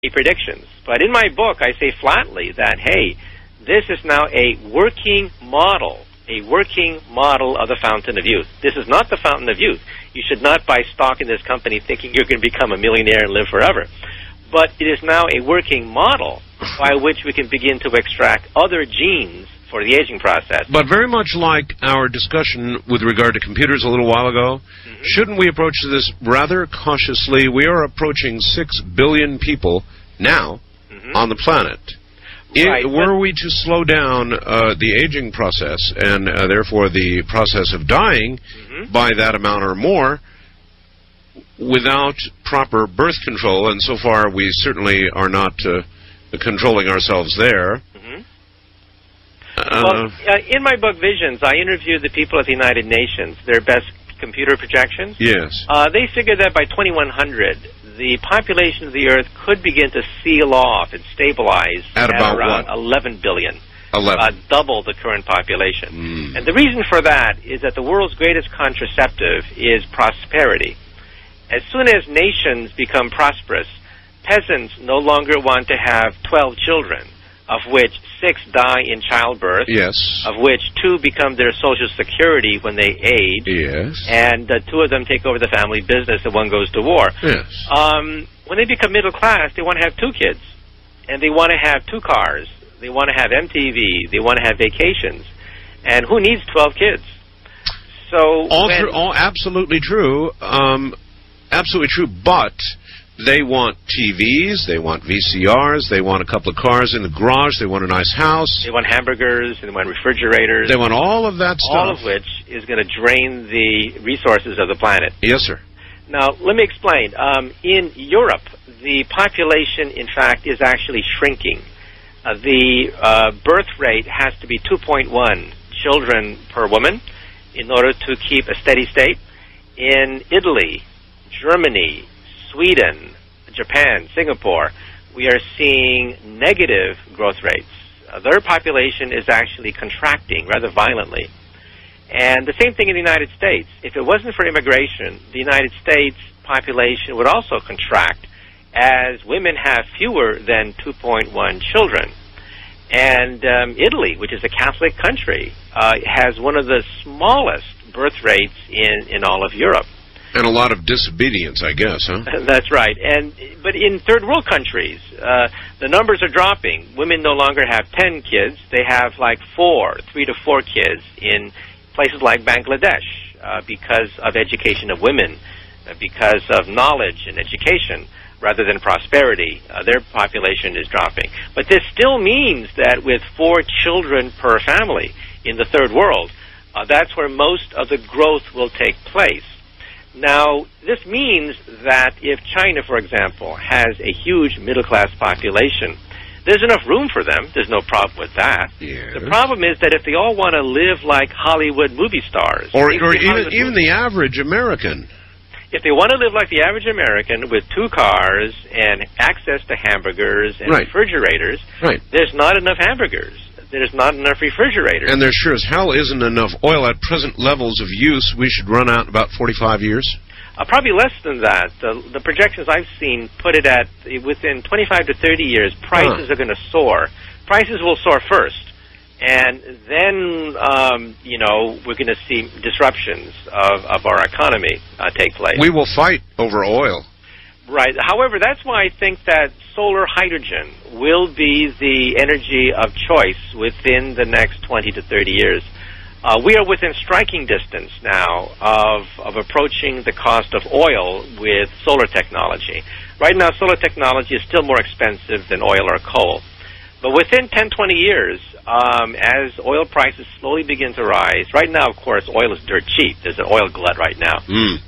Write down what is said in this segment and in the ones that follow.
predictions. But in my book, I say flatly that, hey, this is now a working model of the fountain of youth. This is not the fountain of youth. You should not buy stock in this company thinking you're going to become a millionaire and live forever. But it is now a working model by which we can begin to extract other genes for the aging process. But very much like our discussion with regard to computers a little while ago, shouldn't we approach this rather cautiously? We are approaching 6 billion people now on the planet. Right, were we to slow down the aging process and therefore the process of dying by that amount or more without proper birth control, and so far we certainly are not controlling ourselves there. In my book, Visions, I interviewed the people at the United Nations, their best computer projections. Yes. They figured that by 2100, the population of the Earth could begin to seal off and stabilize at about around what? 11 billion. 11. Double the current population. And the reason for that is that the world's greatest contraceptive is prosperity. As soon as nations become prosperous, peasants no longer want to have 12 children, of which 6 die in childbirth, of which 2 become their social security when they age, and 2 of them take over the family business and 1 goes to war. When they become middle class, they want to have 2 kids, and they want to have 2 cars, they want to have MTV, they want to have vacations, and who needs 12 kids? So all absolutely true, absolutely true, but they want TVs, they want VCRs, they want a couple of cars in the garage, they want a nice house. They want hamburgers, they want refrigerators. They want all of that stuff. All of which is going to drain the resources of the planet. Yes, sir. Now, let me explain. In Europe, the population, in fact, is actually shrinking. The birth rate has to be 2.1 children per woman in order to keep a steady state. In Italy, Germany, Sweden, Japan, Singapore, we are seeing negative growth rates. Their population is actually contracting rather violently. And the same thing in the United States. If it wasn't for immigration, the United States population would also contract, as women have fewer than 2.1 children. And Italy, which is a Catholic country, has one of the smallest birth rates in all of Europe. And a lot of disobedience, I guess, huh? That's right. But in third world countries, the numbers are dropping. Women no longer have 10 kids. They have like 3 to 4 kids in places like Bangladesh because of education of women, because of knowledge and education rather than prosperity. Their population is dropping. But this still means that with 4 children per family in the third world, that's where most of the growth will take place. Now, this means that if China, for example, has a huge middle-class population, there's enough room for them. There's no problem with that. The problem is that if they all want to live like Hollywood movie stars... Or even the average American. If they want to live like the average American with 2 cars and access to hamburgers and refrigerators, there's not enough hamburgers. There's not enough refrigerators. And there sure as hell isn't enough oil at present levels of use. We should run out in about 45 years. Probably less than that. The projections I've seen put it at within 25 to 30 years, prices are going to soar. Prices will soar first. And then, we're going to see disruptions of our economy take place. We will fight over oil. Right. However, that's why I think that solar hydrogen will be the energy of choice within the next 20 to 30 years. We are within striking distance now of approaching the cost of oil with solar technology. Right now, solar technology is still more expensive than oil or coal. But within 10, 20 years, as oil prices slowly begin to rise, right now, of course, oil is dirt cheap. There's an oil glut right now.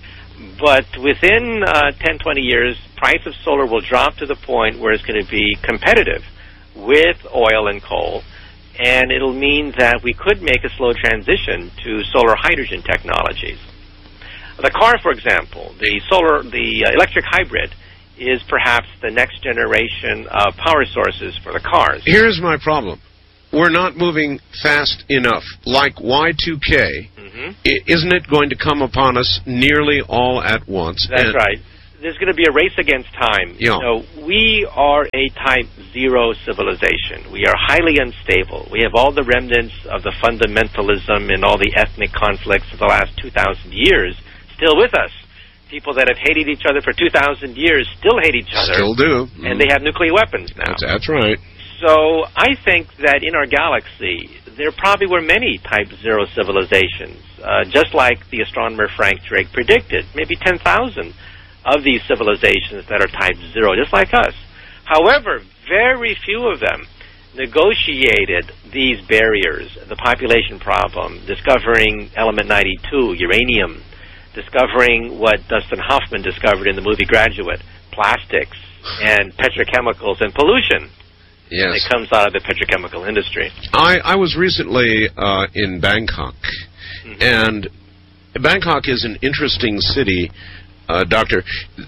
But within 10, 20 years, price of solar will drop to the point where it's going to be competitive with oil and coal, and it'll mean that we could make a slow transition to solar hydrogen technologies. The car, for example, the electric hybrid, is perhaps the next generation of power sources for the cars. Here's my problem. We're not moving fast enough. Like Y2K, isn't it going to come upon us nearly all at once? That's right. there's going to be a race against time. Yeah. We are a type 0 civilization. We are highly unstable. We have all the remnants of the fundamentalism and all the ethnic conflicts of the last 2,000 years still with us. People that have hated each other for 2,000 years still hate each other. Still do. And they have nuclear weapons now. That's right. So I think that in our galaxy, there probably were many type 0 civilizations, just like the astronomer Frank Drake predicted, maybe 10,000 of these civilizations that are type 0, just like us. However, very few of them negotiated these barriers, the population problem, discovering element 92, uranium, discovering what Dustin Hoffman discovered in the movie Graduate, plastics and petrochemicals and pollution. Yes. It comes out of the petrochemical industry. I was recently in Bangkok, and Bangkok is an interesting city, Doctor.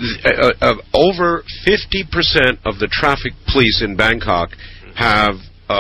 Over 50% of the traffic police in Bangkok have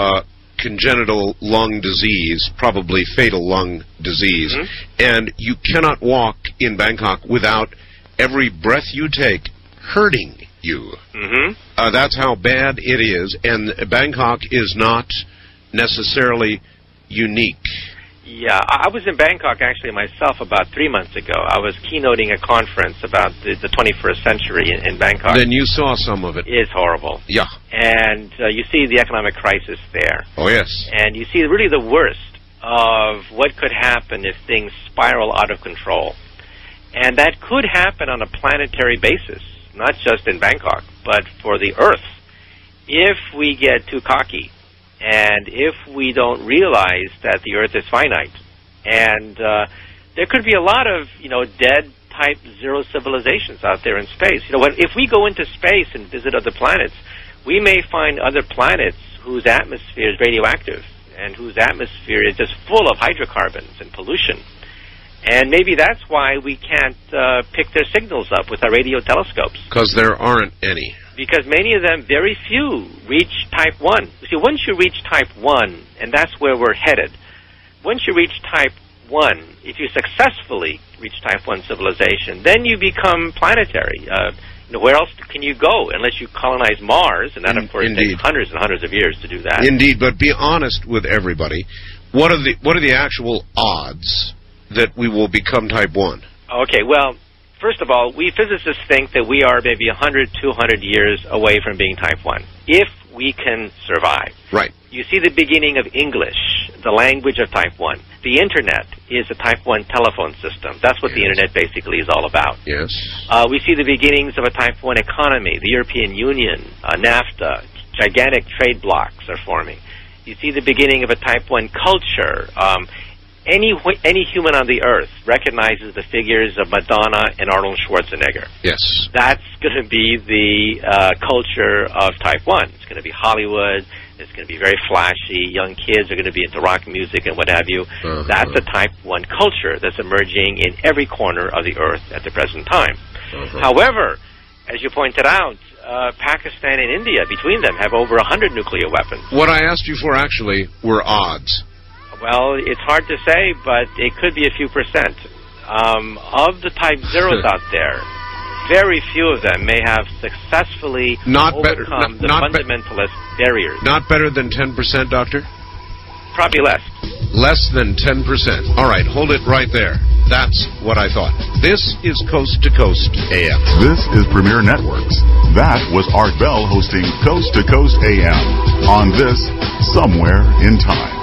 congenital lung disease, probably fatal lung disease, and you cannot walk in Bangkok without every breath you take hurting you. That's how bad it is, and Bangkok is not necessarily unique. Yeah, I was in Bangkok actually myself about 3 months ago. I was keynoting a conference about the 21st century in Bangkok. Then you saw some of it. It's horrible. Yeah. And you see the economic crisis there. Oh, yes. And you see really the worst of what could happen if things spiral out of control. And that could happen on a planetary basis, not just in Bangkok, but for the Earth. If we get too cocky, and if we don't realize that the Earth is finite, and there could be a lot of, dead type 0 civilizations out there in space. If we go into space and visit other planets, we may find other planets whose atmosphere is radioactive and whose atmosphere is just full of hydrocarbons and pollution. And maybe that's why we can't pick their signals up with our radio telescopes. Because there aren't any. Because many of them, very few, reach type 1. See, once you reach type 1, and that's where we're headed, once you reach type 1, if you successfully reach type 1 civilization, then you become planetary. Where else can you go unless you colonize Mars? And that, of course, takes hundreds and hundreds of years to do that. Indeed, but be honest with everybody. What are the actual odds that we will become type 1? Okay, well, first of all, we physicists think that we are maybe 100, 200 years away from being type 1, if we can survive. Right. You see the beginning of English, the language of type 1. The Internet is a type 1 telephone system. That's what the Internet basically is all about. Yes. We see the beginnings of a type 1 economy, the European Union, NAFTA, gigantic trade blocs are forming. You see the beginning of a type 1 culture. Any human on the earth recognizes the figures of Madonna and Arnold Schwarzenegger. Yes. That's going to be the culture of type 1. It's going to be Hollywood. It's going to be very flashy. Young kids are going to be into rock music and what have you. That's a type 1 culture that's emerging in every corner of the earth at the present time. However, as you pointed out, Pakistan and India, between them, have over 100 nuclear weapons. What I asked you for, actually, were odds. Well, it's hard to say, but it could be a few percent. Of the type 0s out there, very few of them may have successfully overcome the fundamentalist barriers. Not better than 10%, Doctor? Probably less. Less than 10%. All right, hold it right there. That's what I thought. This is Coast to Coast AM. This is Premier Networks. That was Art Bell hosting Coast to Coast AM on this Somewhere in Time.